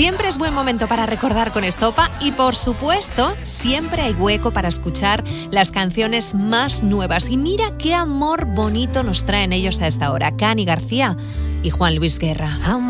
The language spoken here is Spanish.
Siempre es buen momento para recordar con Estopa y, por supuesto, siempre hay hueco para escuchar las canciones más nuevas. Y mira qué amor bonito nos traen ellos a esta hora. Cani García y Juan Luis Guerra.